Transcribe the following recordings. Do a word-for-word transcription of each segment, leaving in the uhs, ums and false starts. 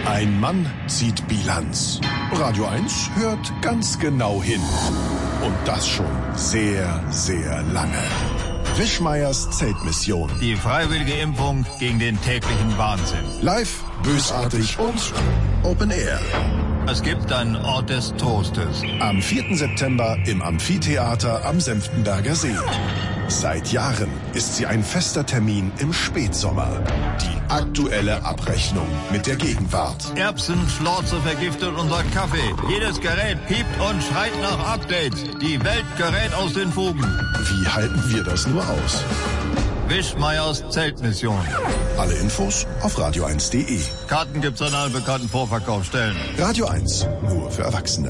Ein Mann zieht Bilanz. Radio eins hört ganz genau hin. Und das schon sehr, sehr lange. Wischmeiers Zeltmission. Die freiwillige Impfung gegen den täglichen Wahnsinn. Live, bösartig und Open Air. Es gibt einen Ort des Trostes. Am vierten September im Amphitheater am Senftenberger See. Seit Jahren ist sie ein fester Termin im Spätsommer. Die aktuelle Abrechnung mit der Gegenwart. Erbsenschlorze vergiftet unser Kaffee. Jedes Gerät piept und schreit nach Updates. Die Welt gerät aus den Fugen. Wie halten wir das nur aus? Wischmeiers Zeltmission. Alle Infos auf radio eins punkt de. Karten gibt's an allen bekannten Vorverkaufsstellen. Radio eins, nur für Erwachsene.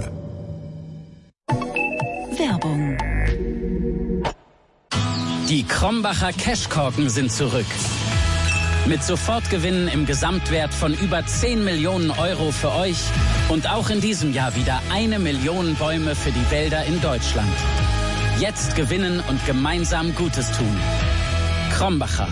Werbung. Die Krombacher Cashkorken sind zurück. Mit Sofortgewinnen im Gesamtwert von über zehn Millionen Euro für euch und auch in diesem Jahr wieder eine Million Bäume für die Wälder in Deutschland. Jetzt gewinnen und gemeinsam Gutes tun. Krombacher.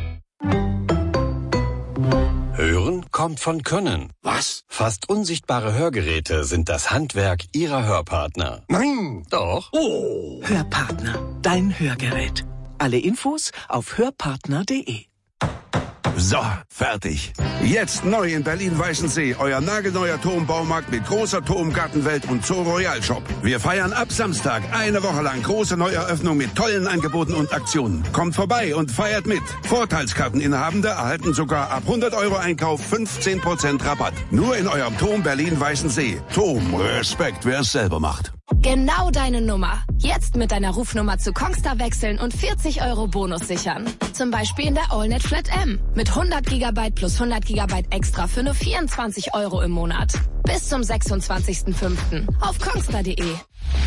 Hören kommt von Können. Was? Fast unsichtbare Hörgeräte sind das Handwerk Ihrer Hörpartner. Nein! Doch. Oh. Hörpartner, dein Hörgerät. Alle Infos auf hörpartner punkt de. So, fertig. Jetzt neu in Berlin-Weißensee, euer nagelneuer Turmbaumarkt mit großer Turmgartenwelt und Zoo Royal Shop. Wir feiern ab Samstag eine Woche lang große Neueröffnung mit tollen Angeboten und Aktionen. Kommt vorbei und feiert mit. Vorteilskarteninhabende erhalten sogar ab hundert Euro Einkauf fünfzehn Prozent Rabatt. Nur in eurem Turm Berlin-Weißensee. Turm, Respekt, wer es selber macht. Genau deine Nummer. Jetzt mit deiner Rufnummer zu Kongstar wechseln und vierzig Euro Bonus sichern. Zum Beispiel in der AllNet Flat M. Mit hundert Gigabyte plus hundert Gigabyte extra für nur vierundzwanzig Euro im Monat. Bis zum sechsundzwanzigsten fünften auf kongstar punkt de.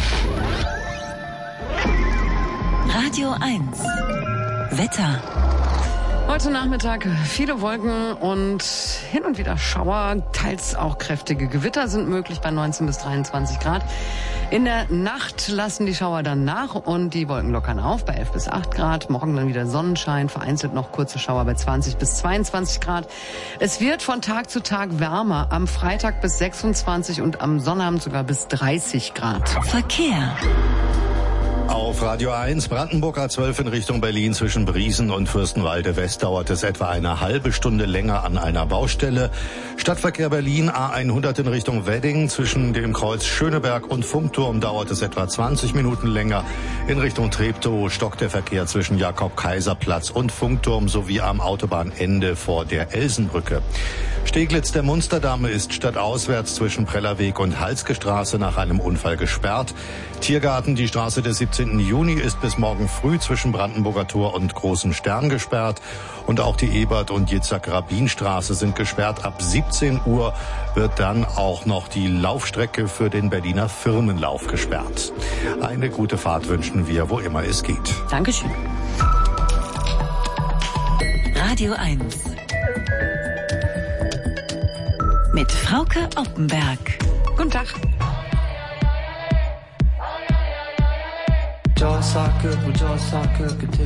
Radio eins. Wetter. Heute Nachmittag viele Wolken und hin und wieder Schauer, teils auch kräftige Gewitter sind möglich bei neunzehn bis dreiundzwanzig Grad. In der Nacht lassen die Schauer dann nach und die Wolken lockern auf bei elf bis acht Grad. Morgen dann wieder Sonnenschein, vereinzelt noch kurze Schauer bei zwanzig bis zweiundzwanzig Grad. Es wird von Tag zu Tag wärmer, am Freitag bis sechsundzwanzig und am Sonnabend sogar bis dreißig Grad. Verkehr. Auf Radio eins, Brandenburg A zwölf in Richtung Berlin zwischen Briesen und Fürstenwalde West dauert es etwa eine halbe Stunde länger an einer Baustelle. Stadtverkehr Berlin A hundert in Richtung Wedding zwischen dem Kreuz Schöneberg und Funkturm dauert es etwa zwanzig Minuten länger. In Richtung Treptow stockt der Verkehr zwischen Jakob-Kaiser-Platz und Funkturm sowie am Autobahnende vor der Elsenbrücke. Steglitz der Munsterdamm ist stadtauswärts zwischen Prellerweg und Halske Straße nach einem Unfall gesperrt. Tiergarten, die Straße des siebzehnten Juni ist bis morgen früh zwischen Brandenburger Tor und Großem Stern gesperrt. Und auch die Ebert- und Jitzak-Rabin-Straße sind gesperrt. Ab siebzehn Uhr wird dann auch noch die Laufstrecke für den Berliner Firmenlauf gesperrt. Eine gute Fahrt wünschen wir, wo immer es geht. Dankeschön. Radio eins. Mit Frauke Oppenberg. Guten Tag. Jaw socket, jaw socket,